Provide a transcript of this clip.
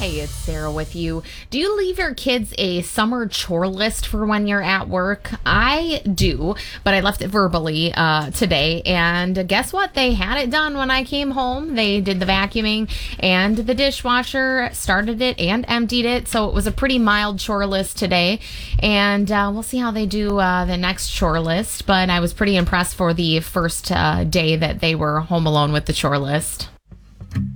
Hey, it's Sarah with you. Do you leave your kids a summer chore list for when you're at work? I do, but I left it verbally today. And guess what? They had it done when I came home. They did the vacuuming and the dishwasher, started it and emptied it. So it was a pretty mild chore list today. And we'll see how they do the next chore list. But I was pretty impressed for the first day that they were home alone with the chore list.